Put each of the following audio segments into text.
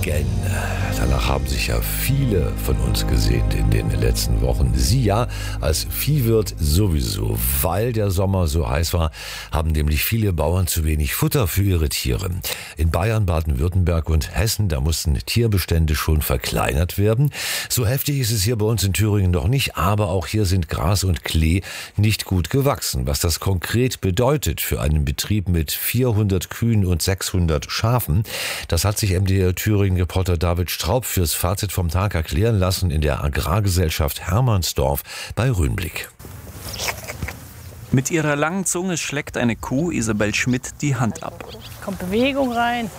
Regen. Danach haben sich ja viele von uns gesehnt in den letzten Wochen. Sie ja als Viehwirt sowieso. Weil der Sommer so heiß war, haben nämlich viele Bauern zu wenig Futter für ihre Tiere. In Bayern, Baden-Württemberg und Hessen, da mussten Tierbestände schon verkleinert werden. So heftig ist es hier bei uns in Thüringen noch nicht, aber auch hier sind Gras und Klee nicht gut gewachsen. Was das konkret bedeutet für einen Betrieb mit 400 Kühen und 600 Schafen, das hat sich MDR Thüringen-Reporter David Straub fürs Fazit vom Tag erklären lassen in der Agrargesellschaft Hermannsdorf bei Röhnblick. Mit ihrer langen Zunge schleckt eine Kuh Isabel Schmidt die Hand ab. Kommt Bewegung rein.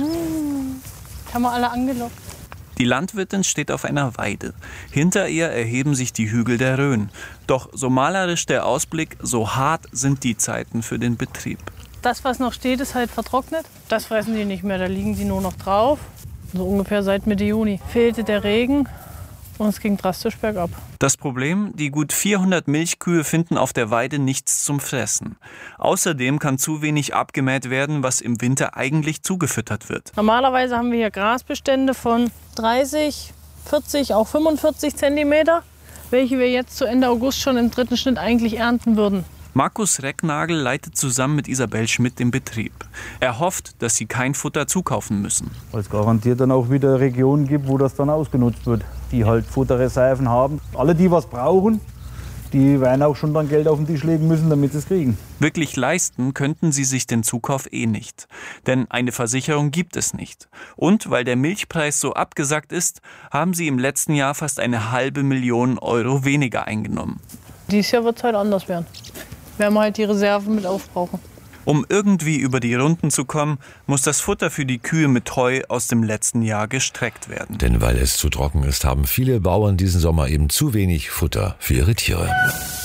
Haben wir alle angelockt. Die Landwirtin steht auf einer Weide. Hinter ihr erheben sich die Hügel der Rhön. Doch so malerisch der Ausblick, so hart sind die Zeiten für den Betrieb. Das, was noch steht, ist halt vertrocknet. Das fressen die nicht mehr, da liegen sie nur noch drauf. So ungefähr seit Mitte Juni fehlte der Regen und es ging drastisch bergab. Das Problem, die gut 400 Milchkühe finden auf der Weide nichts zum Fressen. Außerdem kann zu wenig abgemäht werden, was im Winter eigentlich zugefüttert wird. Normalerweise haben wir hier Grasbestände von 30, 40, auch 45 Zentimeter, welche wir jetzt zu Ende August schon im dritten Schnitt eigentlich ernten würden. Markus Recknagel leitet zusammen mit Isabel Schmidt den Betrieb. Er hofft, dass sie kein Futter zukaufen müssen. Weil es garantiert dann auch wieder Regionen gibt, wo das dann ausgenutzt wird, die halt Futterreserven haben. Alle, die was brauchen, die werden auch schon dann Geld auf den Tisch legen müssen, damit sie es kriegen. Wirklich leisten könnten sie sich den Zukauf nicht. Denn eine Versicherung gibt es nicht. Und weil der Milchpreis so abgesackt ist, haben sie im letzten Jahr fast 500.000 Euro weniger eingenommen. Dieses Jahr wird es halt anders werden. Werden wir halt die Reserven mit aufbrauchen. Um irgendwie über die Runden zu kommen, muss das Futter für die Kühe mit Heu aus dem letzten Jahr gestreckt werden. Denn weil es zu trocken ist, haben viele Bauern diesen Sommer eben zu wenig Futter für ihre Tiere.